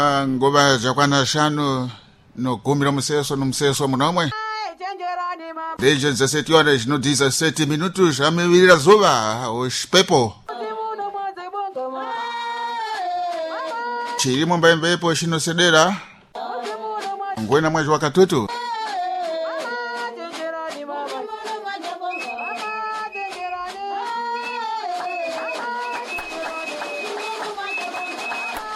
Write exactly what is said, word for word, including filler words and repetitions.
Ngoba zakwana shanu no gumira museso no museso munomwe. Desde dezessete horas no dezessete minutos a mevirira zuva os pepo. Chirimo mbembepo shino sedera. Ngwena mwezi wa katutu.